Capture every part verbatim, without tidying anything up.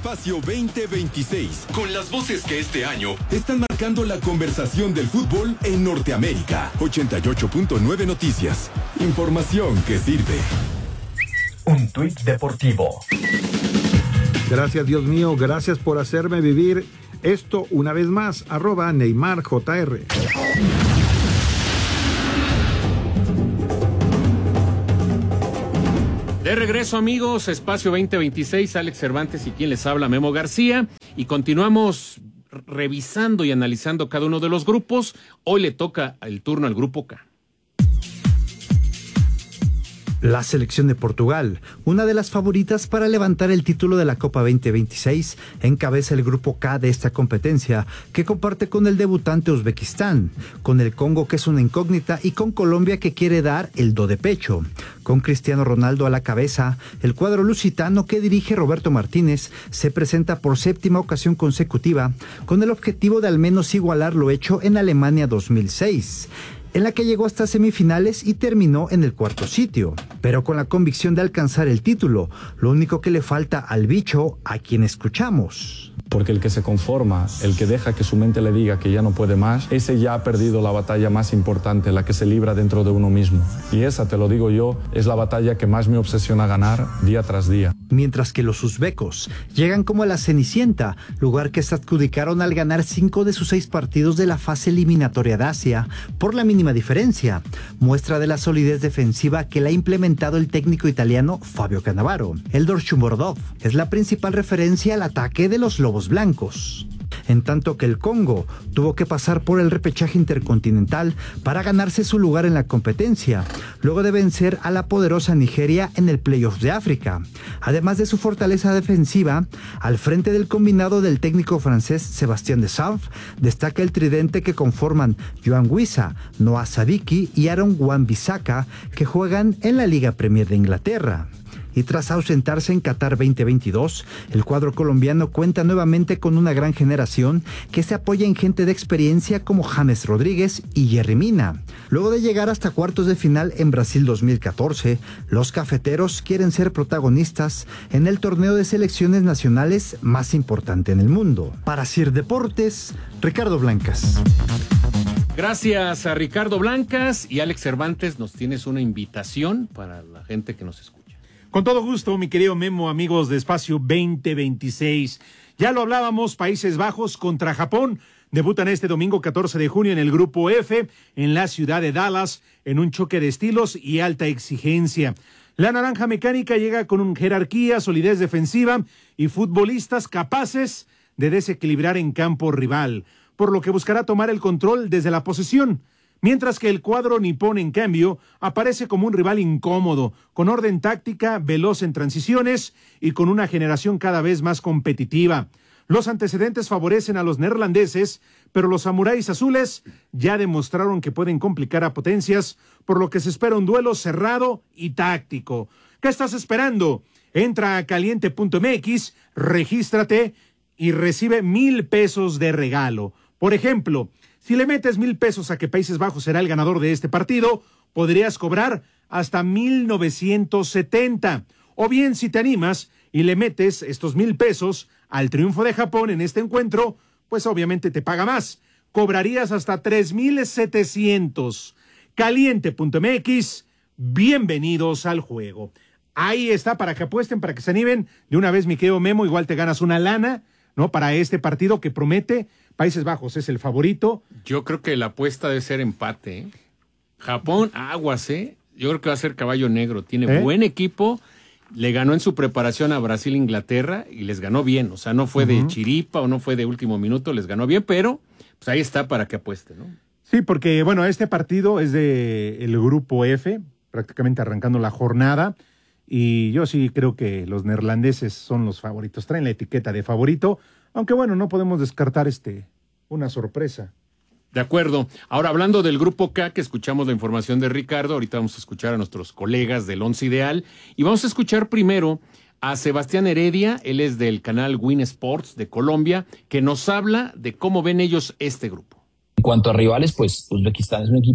Espacio veinte veintiséis, con las voces que este año están marcando la conversación del fútbol en Norteamérica. ochenta y ocho punto nueve Noticias. Información que sirve. Un tuit deportivo. Gracias, Dios mío, gracias por hacerme vivir esto una vez más. Arroba Neymar J R. De regreso, amigos, Espacio veinte veintiséis, Alex Cervantes y quien les habla, Memo García, y continuamos revisando y analizando cada uno de los grupos. Hoy le toca el turno al grupo K. La selección de Portugal, una de las favoritas para levantar el título de la Copa veinte veintiséis, encabeza el grupo K de esta competencia, que comparte con el debutante Uzbekistán, con el Congo, que es una incógnita, y con Colombia, que quiere dar el do de pecho. Con Cristiano Ronaldo a la cabeza, el cuadro lusitano que dirige Roberto Martínez se presenta por séptima ocasión consecutiva, con el objetivo de al menos igualar lo hecho en Alemania dos mil seis. En la que llegó hasta semifinales y terminó en el cuarto sitio, pero con la convicción de alcanzar el título. Lo único que le falta al bicho, a quien escuchamos. Porque el que se conforma, el que deja que su mente le diga que ya no puede más, ese ya ha perdido la batalla más importante, la que se libra dentro de uno mismo. Y esa, te lo digo yo, es la batalla que más me obsesiona ganar día tras día. Mientras que los uzbecos llegan como a la Cenicienta, lugar que se adjudicaron al ganar cinco de sus seis partidos de la fase eliminatoria de Asia, por la mínima diferencia. Muestra de la solidez defensiva que le ha implementado el técnico italiano Fabio Cannavaro. El Dortmund es la principal referencia al ataque de los Lobos Blancos. En tanto que el Congo tuvo que pasar por el repechaje intercontinental para ganarse su lugar en la competencia, luego de vencer a la poderosa Nigeria en el Playoff de África. Además de su fortaleza defensiva, al frente del combinado del técnico francés Sébastien Deschamps, destaca el tridente que conforman Yohan Wissa, Noah Sadiki y Aaron Wan-Bissaka, que juegan en la Liga Premier de Inglaterra. Y tras ausentarse en Qatar veinte veintidós, el cuadro colombiano cuenta nuevamente con una gran generación que se apoya en gente de experiencia como James Rodríguez y Yerry Mina. Luego de llegar hasta cuartos de final en Brasil dos mil catorce, los cafeteros quieren ser protagonistas en el torneo de selecciones nacionales más importante en el mundo. Para Sir Deportes, Ricardo Blancas. Gracias a Ricardo Blancas. Y Alex Cervantes, nos tienes una invitación para la gente que nos escucha. Con todo gusto, mi querido Memo, amigos de Espacio veinte veintiséis. Ya lo hablábamos, Países Bajos contra Japón. Debutan este domingo catorce de junio en el Grupo F, en la ciudad de Dallas, en un choque de estilos y alta exigencia. La naranja mecánica llega con una jerarquía, solidez defensiva y futbolistas capaces de desequilibrar en campo rival, por lo que buscará tomar el control desde la posesión. Mientras que el cuadro nipón, en cambio, aparece como un rival incómodo, con orden táctica, veloz en transiciones y con una generación cada vez más competitiva. Los antecedentes favorecen a los neerlandeses, pero los samuráis azules ya demostraron que pueden complicar a potencias, por lo que se espera un duelo cerrado y táctico. ¿Qué estás esperando? Entra a caliente punto m x, regístrate y recibe mil pesos de regalo. Por ejemplo, si le metes mil pesos a que Países Bajos será el ganador de este partido, podrías cobrar hasta mil novecientos setenta. O bien, si te animas y le metes estos mil pesos al triunfo de Japón en este encuentro, pues obviamente te paga más. Cobrarías hasta tres mil setecientos. caliente punto m x, bienvenidos al juego. Ahí está, para que apuesten, para que se animen. De una vez, mi querido Memo, igual te ganas una lana, ¿no? Para este partido que promete. Países Bajos es el favorito. Yo creo que la apuesta debe ser empate, ¿eh? Japón, aguas, ¿eh? Yo creo que va a ser caballo negro. Tiene ¿Eh? buen equipo. Le ganó en su preparación a Brasil, Inglaterra, y les ganó bien. O sea, no fue uh-huh. de chiripa o no fue de último minuto, les ganó bien, pero pues ahí está para que apueste, ¿no? Sí, porque, bueno, este partido es de el Grupo F, prácticamente arrancando la jornada. Y yo sí creo que los neerlandeses son los favoritos. Traen la etiqueta de favorito. Aunque bueno, no podemos descartar este una sorpresa. De acuerdo. Ahora, hablando del Grupo K, que escuchamos la información de Ricardo, ahorita vamos a escuchar a nuestros colegas del Once Ideal. Y vamos a escuchar primero a Sebastián Heredia, él es del canal Win Sports de Colombia, que nos habla de cómo ven ellos este grupo. En cuanto a rivales, pues Uzbekistán es un equipo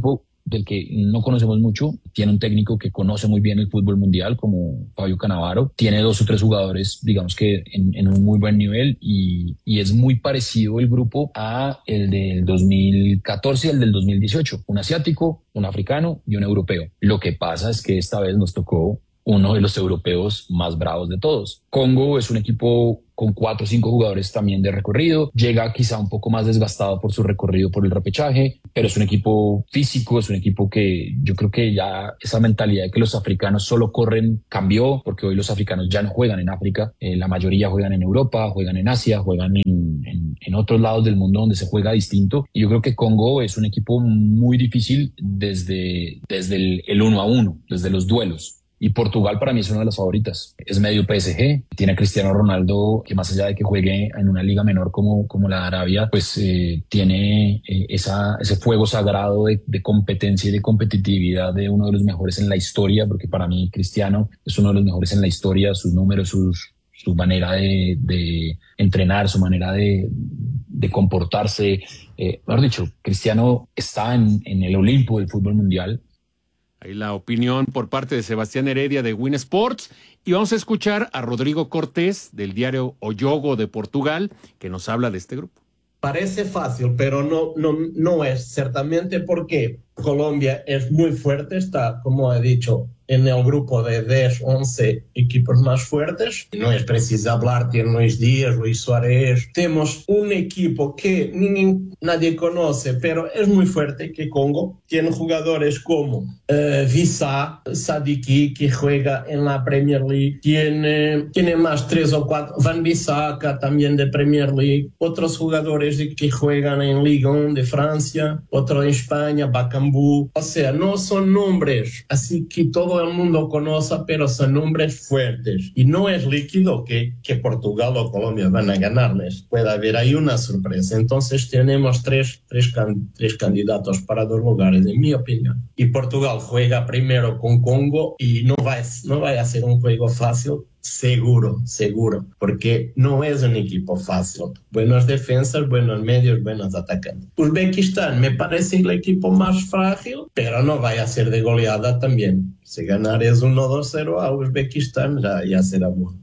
del que no conocemos mucho. Tiene un técnico que conoce muy bien el fútbol mundial, como Fabio Cannavaro. Tiene dos o tres jugadores, digamos que en, en un muy buen nivel, y, y es muy parecido el grupo a el del dos mil catorce y el del dos mil dieciocho. Un asiático, un africano y un europeo. Lo que pasa es que esta vez nos tocó uno de los europeos más bravos de todos. Congo es un equipo con cuatro o cinco jugadores también de recorrido, llega quizá un poco más desgastado por su recorrido por el repechaje, pero es un equipo físico, es un equipo que yo creo que ya esa mentalidad de que los africanos solo corren cambió, porque hoy los africanos ya no juegan en África, eh, la mayoría juegan en Europa, juegan en Asia, juegan en, en, en otros lados del mundo donde se juega distinto, y yo creo que Congo es un equipo muy difícil desde, desde el, el uno a uno, desde los duelos. Y Portugal para mí es una de las favoritas. Es medio P S G, tiene a Cristiano Ronaldo, que más allá de que juegue en una liga menor como, como la de Arabia, pues eh, tiene eh, esa, ese fuego sagrado de, de competencia y de competitividad de uno de los mejores en la historia, porque para mí Cristiano es uno de los mejores en la historia, sus números, sus, su manera de, de entrenar, su manera de, de comportarse. Eh, mejor dicho, Cristiano está en, en el Olimpo del fútbol mundial. Ahí la opinión por parte de Sebastián Heredia de Win Sports. Y vamos a escuchar a Rodrigo Cortés del diario O Jogo de Portugal, que nos habla de este grupo. Parece fácil, pero no, no, no es, ciertamente, porque Colombia es muy fuerte, está, como he dicho, en el grupo de diez, once equipos más fuertes. No es preciso hablar, tiene Luis Díaz, Luis Suárez. Tenemos un equipo que ni, nadie conoce, pero es muy fuerte, que Congo. Tiene jugadores como uh, Vissá, Sadiki, que juega en la Premier League. Tiene, tiene más tres o cuatro, Van Bissaka, también de Premier League. Otros jugadores que juegan en Ligue uno de Francia, otro en España, Bakambu. O sea, no son nombres así que todo el mundo conoce, pero son nombres fuertes. Y no es líquido que, que Portugal o Colombia van a ganarles. Puede haber ahí una sorpresa. Entonces tenemos tres, tres, can, tres candidatos para dos lugares, en mi opinión. Y Portugal juega primero con Congo y no va, no va a ser un juego fácil. Seguro, seguro, porque no es un equipo fácil. Buenas defensas, buenos medios, buenos atacantes. Uzbekistán me parece el equipo más frágil, pero no vaya a ser de goleada también. Si ganar es uno dos cero a Uzbekistán, ya, ya será bueno.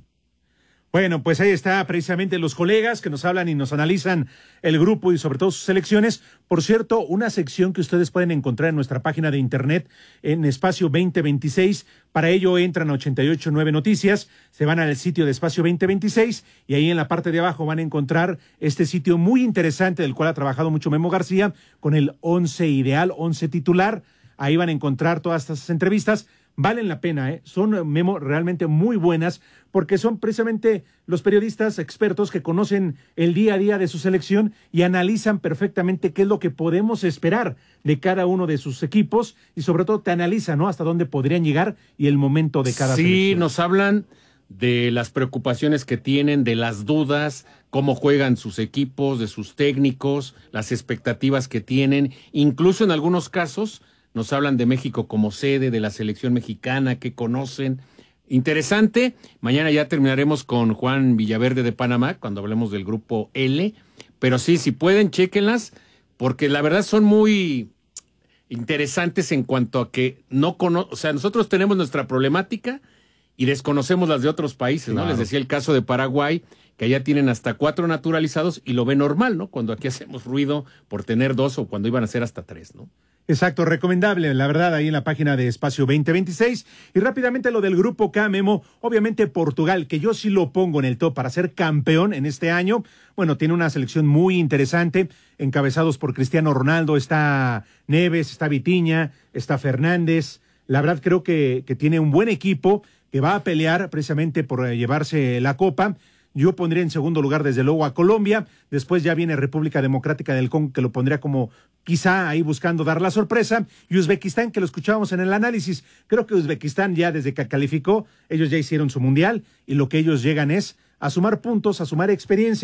Bueno, pues ahí está precisamente los colegas que nos hablan y nos analizan el grupo y sobre todo sus selecciones. Por cierto, una sección que ustedes pueden encontrar en nuestra página de internet en Espacio veinte veintiséis. Para ello entran a ochenta y ocho punto nueve Noticias, se van al sitio de Espacio veinte veintiséis y ahí en la parte de abajo van a encontrar este sitio muy interesante del cual ha trabajado mucho Memo García con el once ideal, once titular. Ahí van a encontrar todas estas entrevistas. Valen la pena, ¿eh? Son, Memo, realmente muy buenas, porque son precisamente los periodistas expertos que conocen el día a día de su selección y analizan perfectamente qué es lo que podemos esperar de cada uno de sus equipos y sobre todo te analizan, ¿no?, hasta dónde podrían llegar y el momento de cada sí, selección. Sí, nos hablan de las preocupaciones que tienen, de las dudas, cómo juegan sus equipos, de sus técnicos, las expectativas que tienen, incluso en algunos casos nos hablan de México como sede, de la selección mexicana que conocen. Interesante. Mañana ya terminaremos con Juan Villaverde de Panamá, cuando hablemos del grupo L. Pero sí, si pueden, chéquenlas, porque la verdad son muy interesantes en cuanto a que no conocen, o sea, nosotros tenemos nuestra problemática y desconocemos las de otros países, ¿no? Claro. Les decía el caso de Paraguay, que allá tienen hasta cuatro naturalizados y lo ven normal, ¿no? Cuando aquí hacemos ruido por tener dos o cuando iban a ser hasta tres, ¿no? Exacto, recomendable, la verdad, ahí en la página de Espacio veinte veintiséis. Y rápidamente lo del grupo K, Memo, obviamente Portugal, que yo sí lo pongo en el top para ser campeón en este año. Bueno, tiene una selección muy interesante, encabezados por Cristiano Ronaldo, está Neves, está Vitinha, está Fernández. La verdad creo que, que tiene un buen equipo que va a pelear precisamente por llevarse la copa. Yo pondría en segundo lugar, desde luego, a Colombia. Después ya viene República Democrática del Congo, que lo pondría como quizá ahí buscando dar la sorpresa. Y Uzbekistán, que lo escuchábamos en el análisis. Creo que Uzbekistán ya desde que calificó, ellos ya hicieron su mundial y lo que ellos llegan es a sumar puntos, a sumar experiencia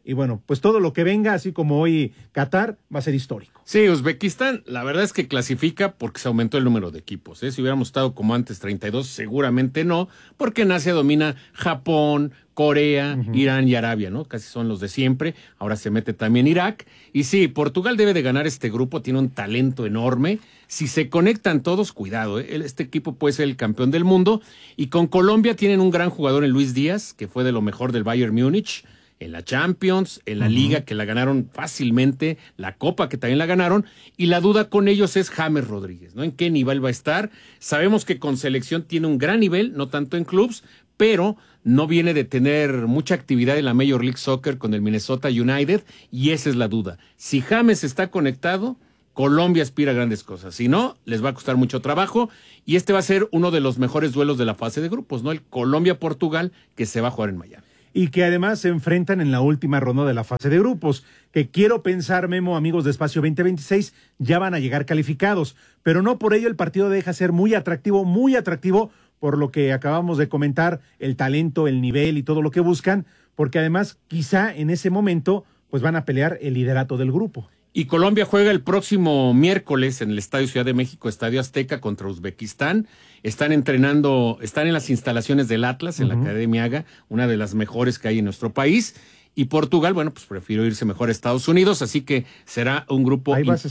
y bueno, pues todo lo que venga, así como hoy Qatar, va a ser histórico. Sí, Uzbekistán, la verdad es que clasifica porque se aumentó el número de equipos, ¿eh? Si hubiéramos estado como antes treinta y dos, seguramente no, porque en Asia domina Japón, Corea, uh-huh. Irán y Arabia, ¿no? Casi son los de siempre. Ahora se mete también Irak. Y sí, Portugal debe de ganar este grupo, tiene un talento enorme. Si se conectan todos, cuidado, ¿eh? Este equipo puede ser el campeón del mundo. Y con Colombia tienen un gran jugador en Luis Díaz, que fue de lo mejor del Bayern Múnich, en la Champions, en la uh-huh. Liga, que la ganaron fácilmente, la Copa, que también la ganaron, y la duda con ellos es James Rodríguez, ¿no? ¿En qué nivel va a estar? Sabemos que con selección tiene un gran nivel, no tanto en clubs, pero no viene de tener mucha actividad en la Major League Soccer con el Minnesota United, y esa es la duda. Si James está conectado, Colombia aspira a grandes cosas. Si no, les va a costar mucho trabajo, y este va a ser uno de los mejores duelos de la fase de grupos, ¿no? El Colombia-Portugal, que se va a jugar en Miami. Y que además se enfrentan en la última ronda de la fase de grupos, que quiero pensar, Memo, amigos de Espacio veinte veintiséis, ya van a llegar calificados, pero no por ello el partido deja ser muy atractivo, muy atractivo, por lo que acabamos de comentar, el talento, el nivel y todo lo que buscan, porque además quizá en ese momento pues van a pelear el liderato del grupo. Y Colombia juega el próximo miércoles en el Estadio Ciudad de México, Estadio Azteca, contra Uzbekistán. Están entrenando, están en las instalaciones del Atlas, en uh-huh. la Academia Haga, una de las mejores que hay en nuestro país. Y Portugal, bueno, pues prefirió irse mejor a Estados Unidos, así que será un grupo